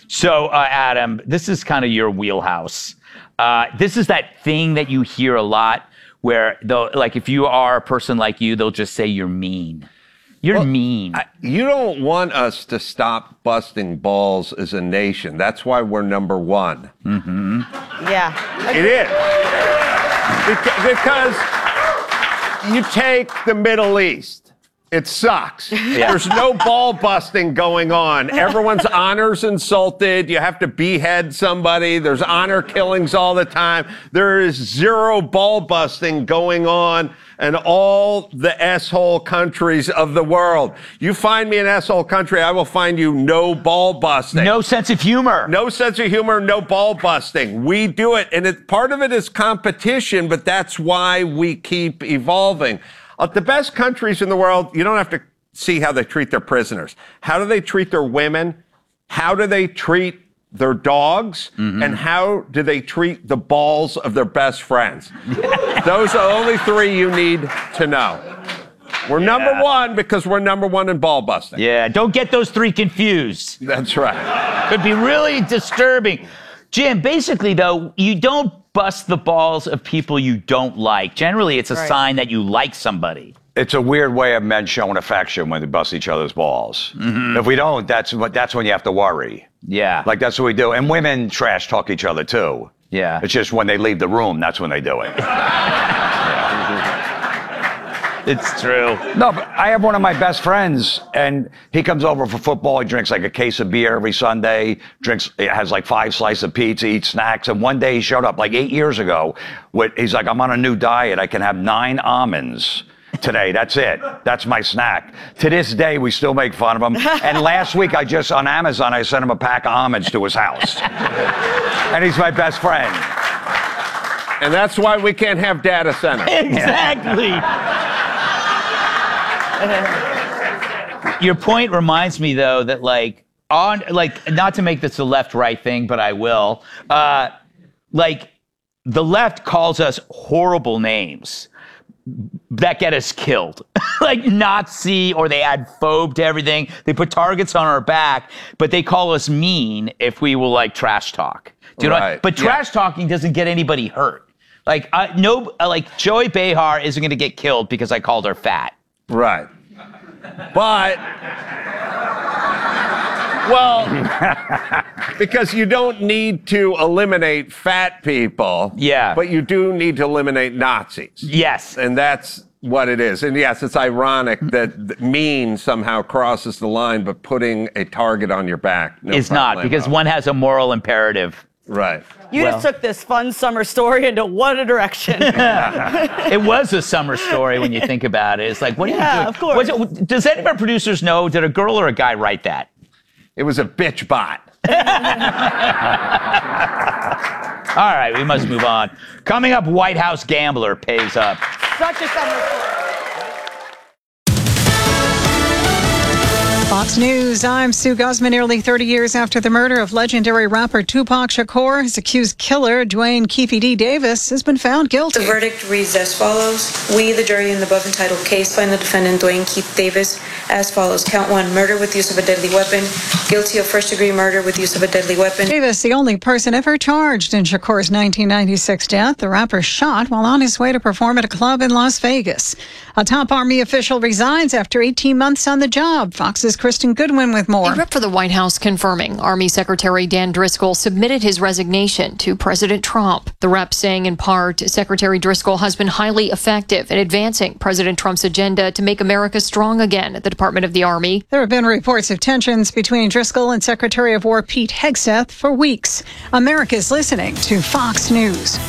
So, Adam, this is kind of your wheelhouse. This is that thing that you hear a lot where, like, if you are a person like you, they'll just say you're mean. You're mean. You don't want us to stop busting balls as a nation. That's why we're number one. Mm-hmm. Yeah. It is. Because you take the Middle East. It sucks. Yeah. There's no ball busting going on. Everyone's honor's insulted. You have to behead somebody. There's honor killings all the time. There is zero ball busting going on in all the S-hole countries of the world. You find me an S-hole country, I will find you no ball busting. No sense of humor. No sense of humor, no ball busting. We do it. And part of it is competition, but that's why we keep evolving. The best countries in the world, you don't have to see how they treat their prisoners. How do they treat their women? How do they treat their dogs? Mm-hmm. And how do they treat the balls of their best friends? Those are the only three you need to know. We're number one because we're number one in ball busting. Yeah, don't get those three confused. That's right. Could be really disturbing. Jim, basically, though, you don't bust the balls of people you don't like. Generally, it's a sign that you like somebody. It's a weird way of men showing affection when they bust each other's balls. Mm-hmm. If we don't, that's when you have to worry. Yeah. Like, that's what we do. And women trash talk each other, too. Yeah. It's just when they leave the room, that's when they do it. It's true. No, but I have one of my best friends, and he comes over for football. He drinks like a case of beer every Sunday, has like 5 slices of pizza, eats snacks. And one day he showed up like 8 years ago. He's like, I'm on a new diet. I can have 9 almonds today. That's it. That's my snack. To this day, we still make fun of him. And last week, on Amazon, I sent him a pack of almonds to his house. And he's my best friend. And that's why we can't have data centers. Exactly. Your point reminds me, though, that not to make this a left-right thing, but I will. The left calls us horrible names that get us killed, like Nazi, or they add phobe to everything. They put targets on our back, but they call us mean if we will trash talk. Do you know? But trash talking doesn't get anybody hurt. Joey Behar isn't going to get killed because I called her fat. Right. But, because you don't need to eliminate fat people. Yeah. But you do need to eliminate Nazis. Yes. And that's what it is. And yes, it's ironic that mean somehow crosses the line, but putting a target on your back. Is not, because one has a moral imperative. Right. You just took this fun summer story into one direction. It was a summer story when you think about it. It's like, what are you doing? Of course. Does any of our producers know, did a girl or a guy write that? It was a bitch bot. All right, we must move on. Coming up, White House gambler pays up. Such a summer story. Fox News, I'm Sue Guzman. Nearly 30 years after the murder of legendary rapper Tupac Shakur, his accused killer, Dwayne Keefe D. Davis, has been found guilty. The verdict reads as follows. We, the jury in the above entitled case, find the defendant, Dwayne Keefe Davis, as follows. Count 1, murder with use of a deadly weapon. Guilty of first-degree murder with use of a deadly weapon. Davis, the only person ever charged in Shakur's 1996 death. The rapper shot while on his way to perform at a club in Las Vegas. A top Army official resigns after 18 months on the job. Fox's Kristen Goodwin with more. A rep for the White House confirming Army Secretary Dan Driscoll submitted his resignation to President Trump. The rep saying in part, Secretary Driscoll has been highly effective in advancing President Trump's agenda to make America strong again at the Department of the Army. There have been reports of tensions between Driscoll and Secretary of War Pete Hegseth for weeks. America's listening to Fox News.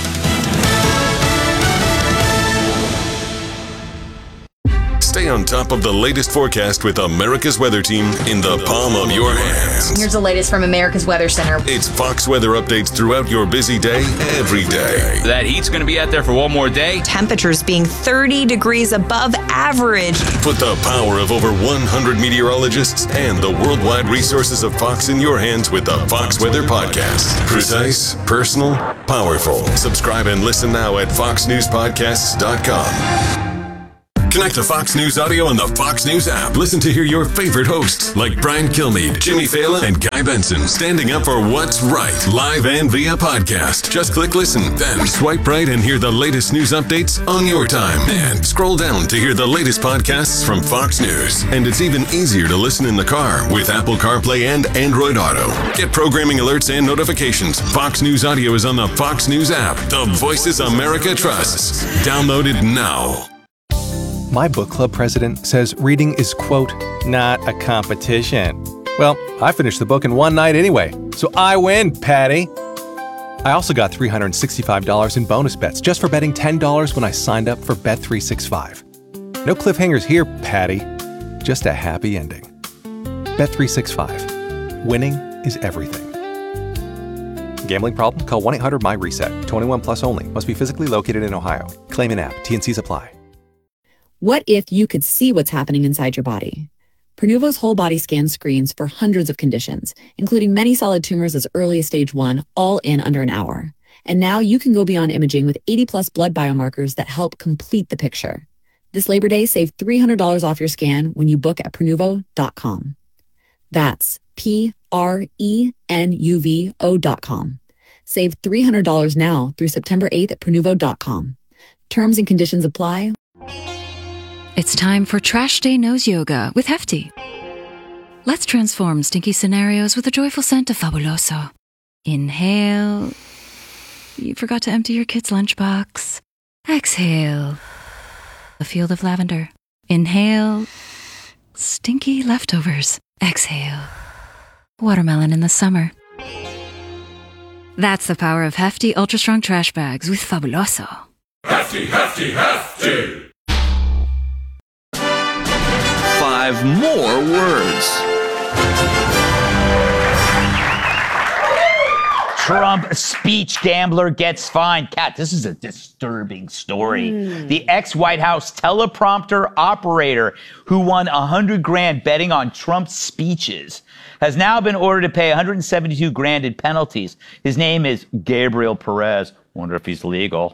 Stay on top of the latest forecast with America's Weather Team in the palm of your hands. Here's the latest from America's Weather Center. It's Fox weather updates throughout your busy day, every day. That heat's going to be out there for one more day. Temperatures being 30 degrees above average. Put the power of over 100 meteorologists and the worldwide resources of Fox in your hands with the Fox Weather Podcast. Precise, personal, powerful. Subscribe and listen now at foxnewspodcasts.com. Connect to Fox News Audio on the Fox News app. Listen to hear your favorite hosts like Brian Kilmeade, Jimmy Fallon, and Guy Benson standing up for what's right, live and via podcast. Just click listen, then swipe right and hear the latest news updates on your time. And scroll down to hear the latest podcasts from Fox News. And it's even easier to listen in the car with Apple CarPlay and Android Auto. Get programming alerts and notifications. Fox News Audio is on the Fox News app. The voices America trusts. Download it now. My book club president says reading is, quote, not a competition. Well, I finished the book in one night anyway, so I win, Patty. I also got $365 in bonus bets just for betting $10 when I signed up for Bet365. No cliffhangers here, Patty. Just a happy ending. Bet365. Winning is everything. Gambling problem? Call 1-800-MY-RESET. 21 plus only. Must be physically located in Ohio. Claim in app. T&Cs apply. What if you could see what's happening inside your body? Prenuvo's whole body scan screens for hundreds of conditions, including many solid tumors as early as stage 1, all in under an hour. And now you can go beyond imaging with 80-plus blood biomarkers that help complete the picture. This Labor Day, save $300 off your scan when you book at Prenuvo.com. That's Prenuvo.com. Save $300 now through September 8th at Prenuvo.com. Terms and conditions apply. It's time for Trash Day Nose Yoga with Hefty. Let's transform stinky scenarios with a joyful scent of Fabuloso. Inhale. You forgot to empty your kid's lunchbox. Exhale. A field of lavender. Inhale. Stinky leftovers. Exhale. Watermelon in the summer. That's the power of Hefty Ultra Strong Trash Bags with Fabuloso. Hefty, hefty, hefty. 5 more words. Trump speech gambler gets fined. Kat, this is a disturbing story. The ex-White House teleprompter operator who won $100,000 betting on Trump's speeches has now been ordered to pay $172,000 in penalties. His name is Gabriel Perez. Wonder if he's legal.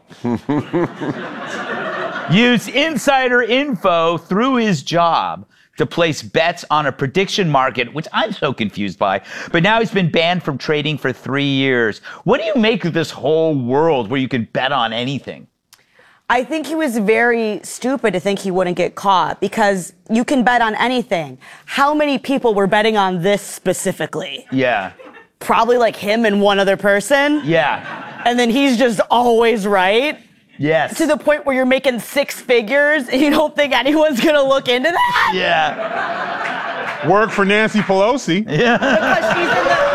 Used insider info through his job to place bets on a prediction market, which I'm so confused by. But now he's been banned from trading for 3 years. What do you make of this whole world where you can bet on anything? I think he was very stupid to think he wouldn't get caught because you can bet on anything. How many people were betting on this specifically? Yeah. Probably like him and one other person. Yeah. And then he's just always right. Yes. To the point where you're making 6 figures and you don't think anyone's going to look into that? Yeah. Work for Nancy Pelosi. Yeah. Because she's in the...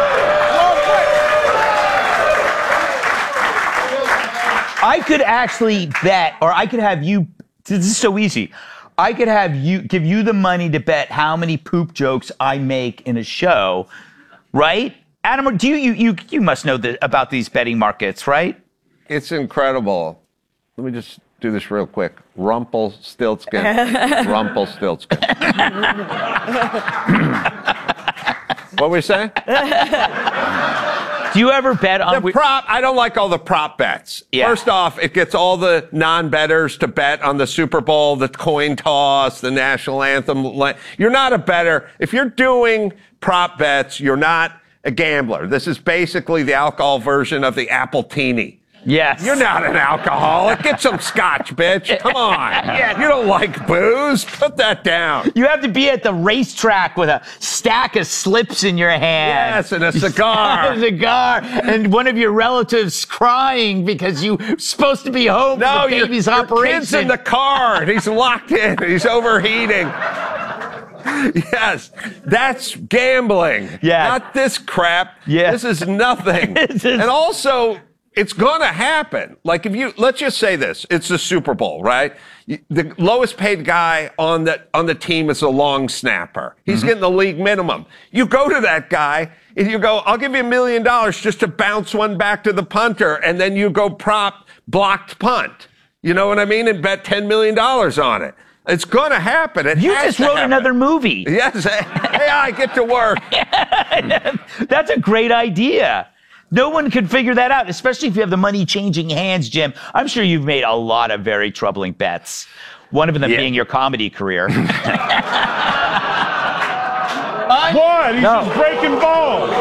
I could actually bet, or I could have you, this is so easy. I could have you, give you the money to bet how many poop jokes I make in a show, right? Adam, do you must know about these betting markets, right? It's incredible. Let me just do this real quick. Rumpelstiltskin. Rumpelstiltskin. What were we saying? Do you ever bet on... The prop, I don't like all the prop bets. Yeah. First off, it gets all the non-bettors to bet on the Super Bowl, the coin toss, the national anthem. You're not a bettor. If you're doing prop bets, you're not a gambler. This is basically the alcohol version of the Appletini. Yes. You're not an alcoholic. Get some scotch, bitch. Come on. You don't like booze? Put that down. You have to be at the racetrack with a stack of slips in your hand. Yes, and a cigar. A cigar. And one of your relatives crying because you're supposed to be home for the baby's operation. Your kid's in the car, and he's locked in. He's overheating. Yes, that's gambling. Yeah. Not this crap. Yeah. This is nothing. And also... it's going to happen. Like let's just say this, it's the Super Bowl, right? The lowest paid guy on the team is a long snapper. He's getting the league minimum. You go to that guy and you go, I'll give you $1 million just to bounce one back to the punter. And then you go prop blocked punt. You know what I mean? And bet $10 million on it. It's going to happen. You just wrote another movie. Yes. Hey, I get to work. That's a great idea. No one could figure that out, especially if you have the money changing hands, Jim. I'm sure you've made a lot of very troubling bets. One of them being your comedy career. What? He's just breaking balls.